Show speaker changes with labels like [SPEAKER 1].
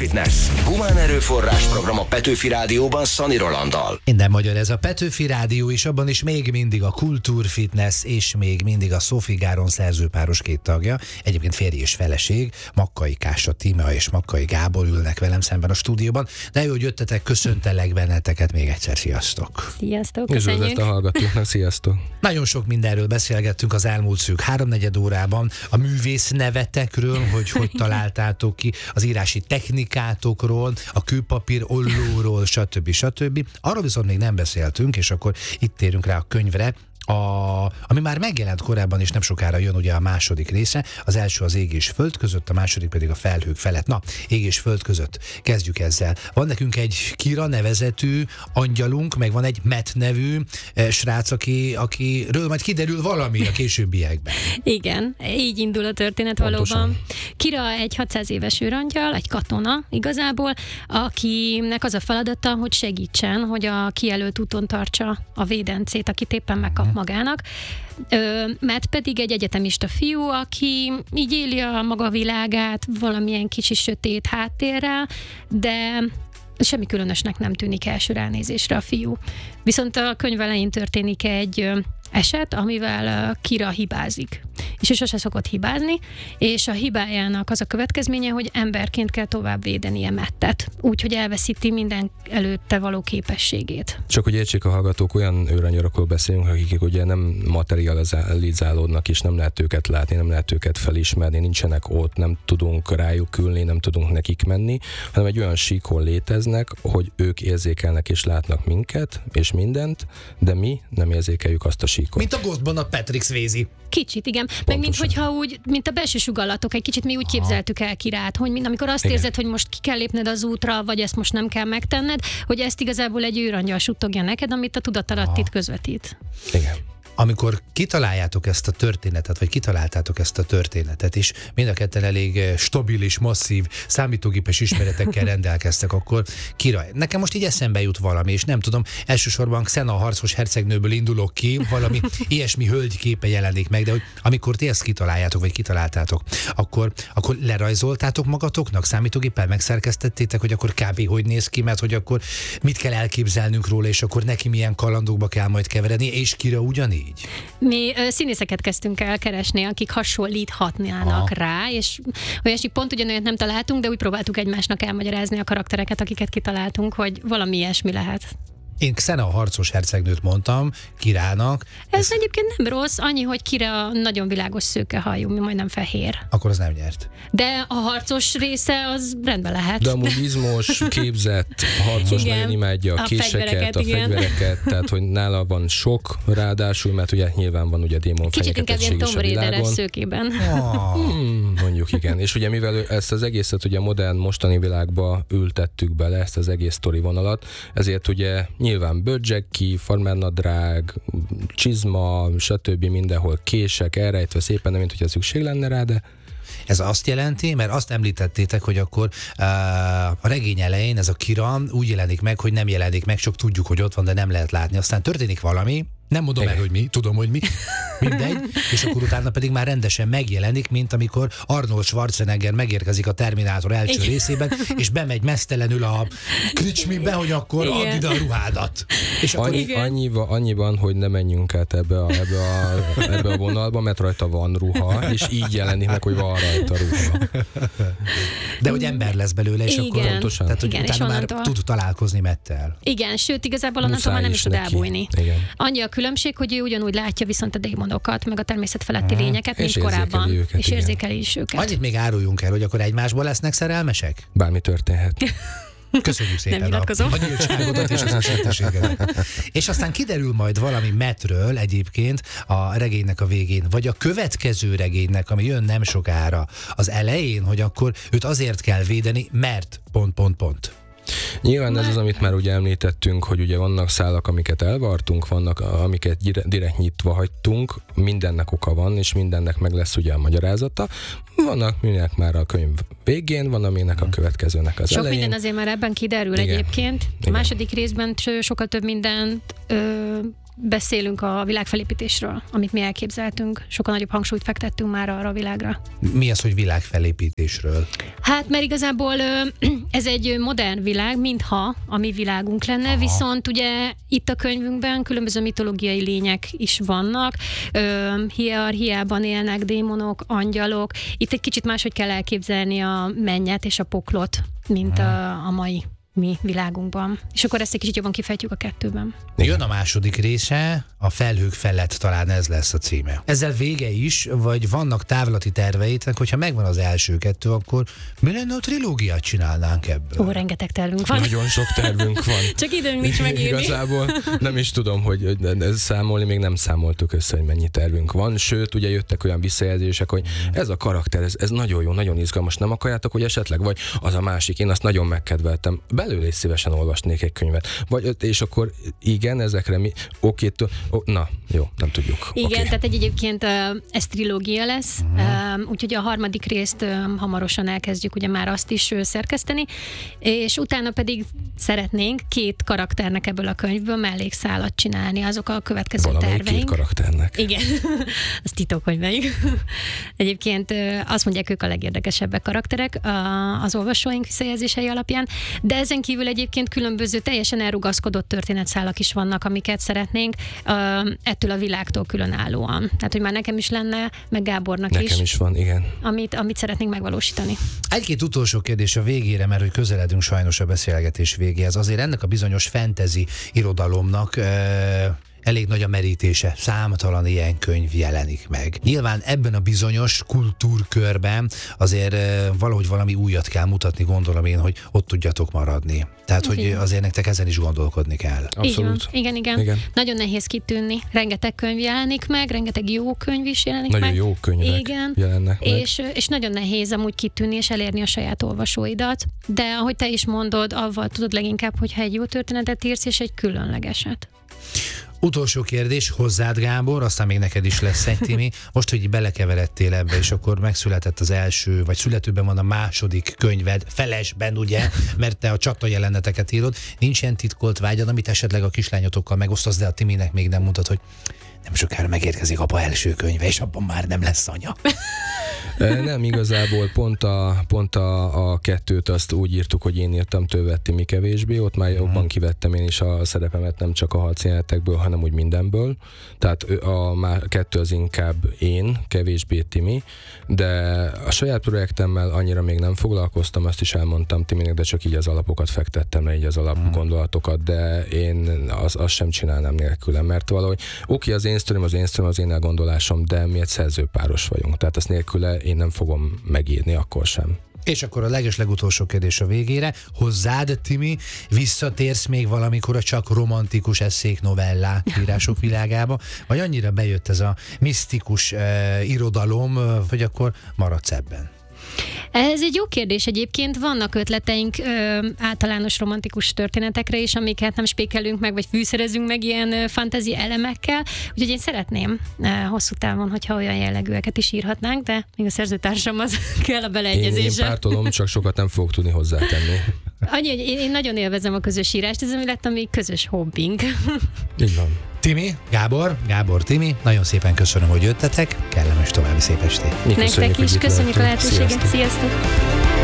[SPEAKER 1] Kultúrfitness. Humán erőforrás program a Petőfi Rádióban Szani Rolanddal.
[SPEAKER 2] Minden magyar ez a Petőfi Rádió, és abban is még mindig a Kultúrfitness, és még mindig a Sophie Gáron szerzőpáros két tagja, egyébként férj és feleség, Makkai Kása Tímea és Makkai Gábor ülnek velem szemben a stúdióban. De jó, hogy jöttetek, köszöntelek benneteket még egyszer, sziasztok!
[SPEAKER 3] Sziasztok,
[SPEAKER 4] köszönjük! Üdvözlet a hallgatóknak, sziasztok!
[SPEAKER 2] Nagyon sok mindenről beszélgettünk az elmúlt szűk 3-4 órában, a művész nevetekről, hogy találtátok ki, az írási technikátokról, a kőpapír ollóról, stb. Arról viszont még nem beszéltünk, és akkor itt térünk rá a könyvre, ami már megjelent korábban, és nem sokára jön ugye a második része. Az első az ég és föld között, a második pedig a felhők felett. Na, ég és föld között. Kezdjük ezzel. Van nekünk egy Kira nevezetű angyalunk, meg van egy Matt nevű srác, akiről majd kiderül valami a későbbiekben.
[SPEAKER 3] Igen, így indul a történet. Pontosan. Valóban. Kira egy 600 éves őrangyal, egy katona igazából, akinek az a feladata, hogy segítsen, hogy a kijelölt úton tartsa a védencét, akit éppen megkap magának. Mert pedig egy egyetemista fiú, aki így éli a maga világát valamilyen kicsi sötét háttérrel, de semmi különösnek nem tűnik első ránézésre a fiú. Viszont a könyv elején történik egy eset, amivel Kira hibázik. És ő sose szokott hibázni, és a hibájának az a következménye, hogy emberként kell tovább védenie Mattet, úgyhogy elveszíti minden előtte való képességét.
[SPEAKER 4] Csak hogy értsék a hallgatók, olyan őrangyalokról beszélünk, akik ugye nem materializálódnak, és nem lehet őket látni, nem lehet őket felismerni, nincsenek ott, nem tudunk rájuk ülni, nem tudunk nekik menni, hanem egy olyan síkon léteznek, hogy ők érzékelnek és látnak minket, és mindent, de mi nem érzékeljük azt a síkot.
[SPEAKER 2] Mint a Ghostban a Patrick Swayze.
[SPEAKER 3] Kicsit, igen. Meg minthogyha úgy, mint a belső sugallatok, egy kicsit mi úgy képzeltük el Kirát, hogy amikor azt érzed, hogy most ki kell lépned az útra, vagy ezt most nem kell megtenned, hogy ezt igazából egy őrangyal suttogja neked, amit a tudatalattit közvetít.
[SPEAKER 4] Igen.
[SPEAKER 2] Amikor kitaláljátok ezt a történetet, vagy kitaláltátok ezt a történetet, és mind a ketten elég stabil és masszív számítógépes ismeretekkel rendelkeztek, akkor Kira, nekem most így eszembe jut valami, és nem tudom, elsősorban Xena a harcos hercegnőből indulok ki, valami ilyesmi hölgy képe jelenik meg, de hogy amikor ti ezt kitaláljátok, vagy kitaláltátok, akkor lerajzoltátok magatoknak, számítógéppel megszerkesztettétek, hogy akkor kb. Hogy néz ki, mert hogy akkor mit kell elképzelnünk róla, és akkor neki milyen kalandokba kell majd keveredni, és Kira ugyanígy.
[SPEAKER 3] Mi színészeket kezdtünk el keresni, akik hasonlíthatnának rá, és olyasmik pont ugyanolyat nem találtunk, de úgy próbáltuk egymásnak elmagyarázni a karaktereket, akiket kitaláltunk, hogy valami ilyesmi lehet.
[SPEAKER 2] Én Xena a harcos hercegnőt mondtam Kirának.
[SPEAKER 3] Ez egyébként nem rossz, annyi, hogy Kira nagyon világos szőkehajú, mi majdnem fehér.
[SPEAKER 2] Akkor az nem nyert.
[SPEAKER 3] De a harcos része az rendben lehet.
[SPEAKER 4] De amúgy izmos, képzett, harcos, nagyon imádja a késeket, a fegyvereket, tehát hogy nála van sok ráadásul, mert ugye nyilván van ugye démon fenyegetettség is a világon.
[SPEAKER 3] szőkében.
[SPEAKER 4] Mondjuk igen. És ugye mivel ezt az egészet ugye modern, mostani világba ültettük bele, ezt az egész sztori vonalat, ezért ugye nyilván bőrdzseki, farmernadrág, csizma, stb. Mindenhol kések, elrejtve szépen, nem mint hogyha szükség lenne rá, de...
[SPEAKER 2] Ez azt jelenti, mert azt említettétek, hogy akkor a regény elején ez a Kira úgy jelenik meg, hogy nem jelenik meg, csak tudjuk, hogy ott van, de nem lehet látni. Aztán történik valami, nem mondom el, hogy mi, tudom, hogy mi, mindegy, és akkor utána pedig már rendesen megjelenik, mint amikor Arnold Schwarzenegger megérkezik a Terminátor első részében, és mesztelenül a kricsmibe, hogy akkor add ide a ruhádat. És akkor
[SPEAKER 4] annyi van, hogy ne menjünk át ebbe a vonalba, mert rajta van ruha, és így jelenik meg, hogy van rajta ruha.
[SPEAKER 2] De hogy ember lesz belőle, és akkor
[SPEAKER 4] pontosan.
[SPEAKER 2] Tehát, hogy utána már tud találkozni Mattel.
[SPEAKER 3] Igen, sőt, igazából onnantól már nem is tud elbújni. Annyi a különbség, hogy ő ugyanúgy látja viszont a démonokat, meg a természet feletti lényeket, mint korábban.
[SPEAKER 4] Őket,
[SPEAKER 3] és érzékeli is őket.
[SPEAKER 2] Annyit még áruljunk el, hogy akkor egymásból lesznek szerelmesek?
[SPEAKER 4] Bármi történhet.
[SPEAKER 2] Köszönjük szépen a nyíltságodat és az őszinteségedet. És aztán kiderül majd valami Mattről egyébként a regénynek a végén, vagy a következő regénynek, ami jön nem sokára az elején, hogy akkor őt azért kell védeni, mert ...
[SPEAKER 4] Nyilván ez az, amit már ugye említettünk, hogy ugye vannak szálak, amiket elvartunk, vannak, amiket direkt nyitva hagytunk, mindennek oka van, és mindennek meg lesz ugye a magyarázata. Vannak minek már a könyv végén, van aminek a következőnek az elején.
[SPEAKER 3] Sok minden azért már ebben kiderül egyébként. A második részben sokkal több mindent beszélünk a világfelépítésről, amit mi elképzeltünk. Sokkal nagyobb hangsúlyt fektettünk már arra a világra.
[SPEAKER 2] Mi az, hogy világfelépítésről?
[SPEAKER 3] Hát, mert igazából ez egy modern világ, mintha a mi világunk lenne, viszont ugye itt a könyvünkben különböző mitológiai lények is vannak, hierarchiában élnek démonok, angyalok. Itt egy kicsit máshogy kell elképzelni a mennyet és a poklot, mint a mai mi világunkban. És akkor ezt egy kicsit jobban kifejtjük a 2-ben.
[SPEAKER 2] Jön a második része, a felhők felett, talán ez lesz a címe. Ezzel vége is, vagy vannak távlati terveitek, hogyha megvan az első 2, akkor mi lenne, a trilógiát csinálnánk ebből?
[SPEAKER 3] Ó, rengeteg tervünk van.
[SPEAKER 4] Nagyon sok tervünk van.
[SPEAKER 3] Csak időnk nincs megírni.
[SPEAKER 4] Igazából nem is tudom, hogy számolni, még nem számoltuk össze, hogy mennyi tervünk van. Sőt, ugye jöttek olyan visszajelzések, hogy ez a karakter, ez nagyon jó, nagyon izgalmas, nem akarjátok, hogy esetleg, vagy az a másik, én azt nagyon megkedveltem. Belőle is szívesen olvasnék egy könyvet. Vagy, és akkor igen, ezekre mi, na, jó, nem tudjuk.
[SPEAKER 3] Igen, tehát egyébként ez trilógia lesz, úgyhogy a harmadik részt hamarosan elkezdjük ugye már azt is szerkeszteni, és utána pedig szeretnénk 2 karakternek ebből a könyvből mellékszálat csinálni, azok a következő terveink.
[SPEAKER 4] 2 karakternek.
[SPEAKER 3] Igen, az titok, hogy melyik. Egyébként azt mondják, ők a legérdekesebbek karakterek az olvasóink visszajelzései alapján, de ezen kívül egyébként különböző teljesen elrugaszkodott történetszálak is vannak, amiket szeretnénk ettől a világtól különállóan. Tehát, hogy már nekem is lenne, meg Gábornak is.
[SPEAKER 4] Nekem is van, igen.
[SPEAKER 3] Amit szeretnénk megvalósítani.
[SPEAKER 2] Egy-két utolsó kérdés a végére, mert hogy közeledünk sajnos a beszélgetés végéhez. Azért ennek a bizonyos fantasy irodalomnak elég nagy a merítése, számtalan ilyen könyv jelenik meg. Nyilván ebben a bizonyos kultúrkörben azért valahogy valami újat kell mutatni, gondolom én, hogy ott tudjatok maradni. Tehát, hogy azért nektek ezen is gondolkodni kell.
[SPEAKER 4] Abszolút.
[SPEAKER 3] Igen. Nagyon nehéz kitűnni. Rengeteg könyv jelenik meg, rengeteg jó könyv is jelenik
[SPEAKER 4] nagyon
[SPEAKER 3] meg.
[SPEAKER 4] Nagyon jó könyvek jelennek meg.
[SPEAKER 3] És nagyon nehéz amúgy kitűnni és elérni a saját olvasóidat. De ahogy te is mondod, avval tudod leginkább, hogyha egy jó történetet írsz, és egy különlegeset.
[SPEAKER 2] Utolsó kérdés hozzád, Gábor, aztán még neked is lesz egy, Timi. Most, hogy belekeveredtél ebbe, és akkor megszületett az első, vagy születőben van a második könyved, felesben, ugye, mert te a csata jeleneteket írod. Nincs ilyen titkolt vágyad, amit esetleg a kislányotokkal megosztasz, de a Timinek még nem mondtad, hogy nem sokára megérkezik apa első könyve, és abban már nem lesz anya.
[SPEAKER 4] Nem, igazából pont a 2-t azt úgy írtuk, hogy én írtam, többet, Timi kevésbé, ott már jobban kivettem én is a szerepemet, nem csak a harcjelenetekből, hanem úgy mindenből. Tehát a 2 az inkább én, kevésbé Timi, de a saját projektemmel annyira még nem foglalkoztam, azt is elmondtam Timinek, de csak így az alapokat fektettem le, így az alapgondolatokat, de én azt sem csinálnám nélkülem, mert valahogy az én sztorim, az én elgondolásom, de mi egy szerzőpáros vagyunk, tehát azt nélküle én nem fogom megírni akkor sem.
[SPEAKER 2] És akkor a legeslegutolsó kérdés a végére. Hozzád, Timi, visszatérsz még valamikor a csak romantikus eszék, novellák, írások világába, vagy annyira bejött ez a misztikus irodalom, vagy akkor maradsz ebben?
[SPEAKER 3] Ez egy jó kérdés egyébként. Vannak ötleteink általános romantikus történetekre is, amiket nem spékelünk meg, vagy fűszerezünk meg ilyen fantasy elemekkel. Úgyhogy én szeretném hosszú távon, hogyha olyan jellegűeket is írhatnánk, de még a szerzőtársam az kell a beleegyezésre.
[SPEAKER 4] Én pártolom, csak sokat nem fogok tudni hozzátenni.
[SPEAKER 3] Annyi, hogy én nagyon élvezem a közös írást, ez ami lett a mi közös hobbink.
[SPEAKER 4] Így van.
[SPEAKER 2] Timi, Gábor, Timi, nagyon szépen köszönöm, hogy jöttetek, kellemes további szép estét.
[SPEAKER 3] Nektek is, köszönjük a lehetőséget, sziasztok!